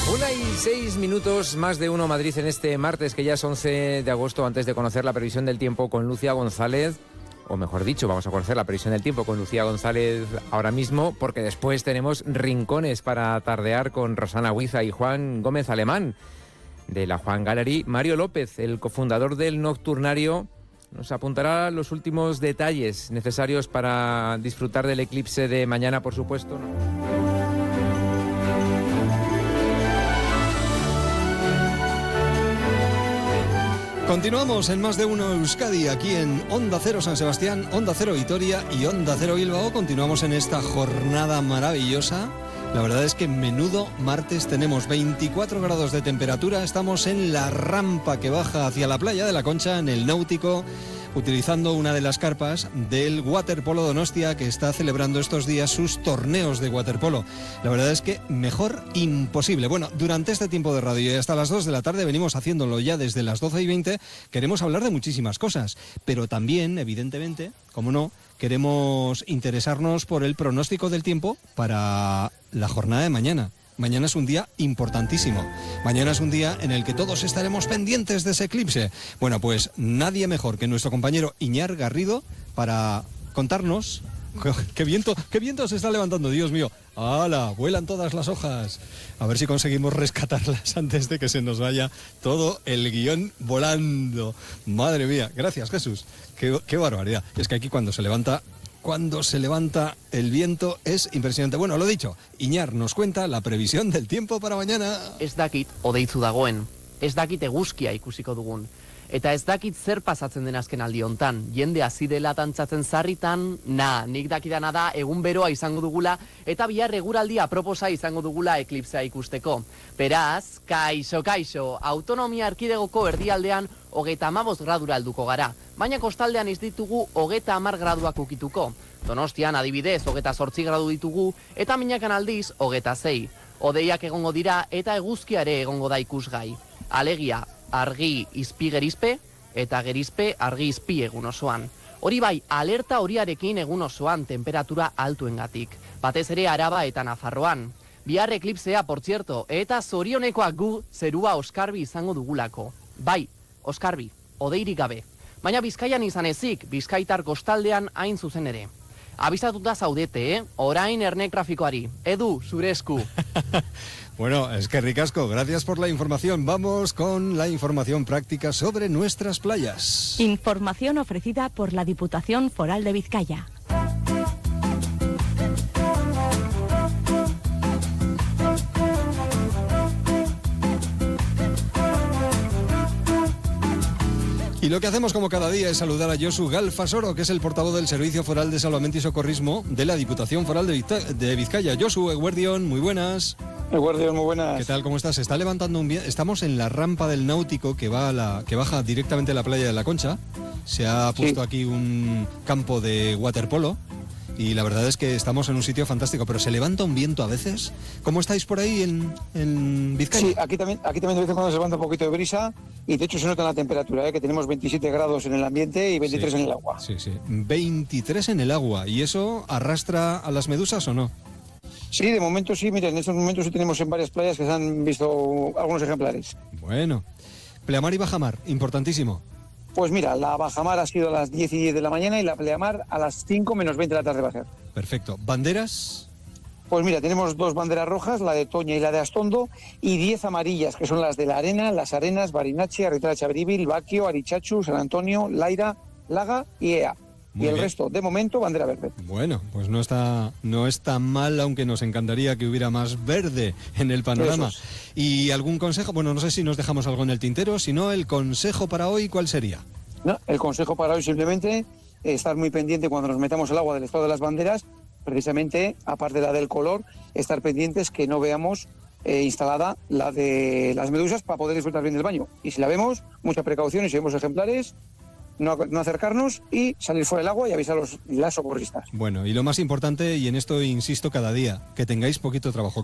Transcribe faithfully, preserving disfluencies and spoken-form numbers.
Una y seis minutos, más de uno Madrid en este martes, que ya es once de agosto, antes de conocer la previsión del tiempo con Lucía González. O mejor dicho, vamos a conocer la previsión del tiempo con Lucía González ahora mismo, porque después tenemos rincones para tardear con Rosana Huiza y Juan Gómez Alemán, de la Juan Gallery. Mario López, el cofundador del Nocturnario, nos apuntará los últimos detalles necesarios para disfrutar del eclipse de mañana, por supuesto, ¿no? Continuamos en Más de Uno Euskadi, aquí en Onda Cero San Sebastián, Onda Cero Vitoria y Onda Cero Bilbao. Continuamos en esta jornada maravillosa. La verdad es que menudo martes, tenemos veinticuatro grados de temperatura, estamos en la rampa que baja hacia la playa de la Concha, en el Náutico, utilizando una de las carpas del Waterpolo Donostia, que está celebrando estos días sus torneos de waterpolo. La verdad es que mejor imposible. Bueno, durante este tiempo de radio y hasta las dos de la tarde venimos haciéndolo ya desde las doce y veinte, queremos hablar de muchísimas cosas, pero también, evidentemente, como no, queremos interesarnos por el pronóstico del tiempo para la jornada de mañana. Mañana es un día importantísimo. Mañana es un día en el que todos estaremos pendientes de ese eclipse. Bueno, pues nadie mejor que nuestro compañero Iñar Garrido para contarnos... ¡Qué viento, qué viento se está levantando, Dios mío! ¡Hala! Vuelan todas las hojas. A ver si conseguimos rescatarlas antes de que se nos vaya todo el guión volando. Madre mía, gracias, Jesús. Qué, qué barbaridad. Es que aquí cuando se levanta... Cuando se levanta el viento es impresionante. Bueno, lo dicho, Iñar nos cuenta la previsión del tiempo para mañana. Ez dakit odeitzu dagoen, ez dakit eguzkia ikusiko dugun. Eta ez dakit zer pasatzen den azken aldi hontan. Jende hasi dela tantzatzen sarritan, na, nik dakidana da egun beroa izango dugula eta bihar eguraldi aproposa izango dugula eklipsea ikusteko. Beraz, kaixo, kaixo, autonomia erkidegoko erdialdean hogeita hamabost gradura helduko gara, baina kostaldean ez ditugu hogeita hamar graduak ukituko. Donostian adibidez hogeita zortzi gradu ditugu eta Minakan aldiz hogeita sei. Hodeiak egongo dira eta eguzkiare egongo da ikusgai. Alegia, argi izpi gerizpe eta gerizpe argi izpi egun osoan. Hori bai, alerta horiarekin egun osoan temperatura altuengatik, batez ere Araba eta Nafarroan. Bihar eklipsea, por cierto, eta zorionekoak gu zerua oskarbi izango dugulako. Bai, oskarbi, hodeirik gabe. Baina Bizkaian izan ezik, Bizkaitar kostaldean hain zuzen ere. Abizatuta zaudete, eh? Orain erne trafikoari. Edu, zure esku. Bueno, es que ricasco, gracias por la información. Vamos con la información práctica sobre nuestras playas. Información ofrecida por la Diputación Foral de Vizcaya. Y lo que hacemos como cada día es saludar a Josu Galfasoro, que es el portavoz del Servicio Foral de Salvamento y Socorrismo de la Diputación Foral de, Vizca- de Vizcaya. Josu, Eguerdión, muy buenas. Eguerdión, muy buenas. ¿Qué tal? ¿Cómo estás? Se está levantando un viento. Estamos en la rampa del Náutico que va a la que baja directamente a la playa de la Concha. Se ha puesto sí. aquí un campo de waterpolo y la verdad es que estamos en un sitio fantástico, pero se levanta un viento a veces. ¿Cómo estáis por ahí en, en Vizcaya? Sí, aquí también, aquí también de vez en cuando se levanta un poquito de brisa y de hecho se nota en la temperatura, ¿eh? Que tenemos veintisiete grados en el ambiente y veintitrés sí, en el agua. Sí, sí, veintitrés en el agua. ¿Y eso arrastra a las medusas o no? Sí, de momento sí, mira, en estos momentos sí tenemos en varias playas que se han visto algunos ejemplares. Bueno, pleamar y bajamar, importantísimo. Pues mira, la bajamar ha sido a las diez y diez de la mañana y la pleamar a las cinco menos veinte de la tarde va a ser. Perfecto. ¿Banderas? Pues mira, tenemos dos banderas rojas, la de Toña y la de Astondo, y diez amarillas, que son las de La Arena, Las Arenas, Barinache, Arritra Chaberibil, Baquio, Arichachu, San Antonio, Laira, Laga y Ea. Muy y el bien. Resto, de momento, bandera verde. Bueno, pues no está, no está mal, aunque nos encantaría que hubiera más verde en el panorama. Esos. ¿Y algún consejo? Bueno, no sé si nos dejamos algo en el tintero, si no, el consejo para hoy, ¿cuál sería? No, el consejo para hoy simplemente estar muy pendiente cuando nos metamos al agua del estado de las banderas, precisamente, aparte de la del color, estar pendientes que no veamos eh, instalada la de las medusas para poder disfrutar bien del baño. Y si la vemos, mucha precaución y si vemos ejemplares... No, no acercarnos y salir fuera del agua y avisar a los las socorristas. Bueno, y lo más importante, y en esto insisto cada día, que tengáis poquito trabajo.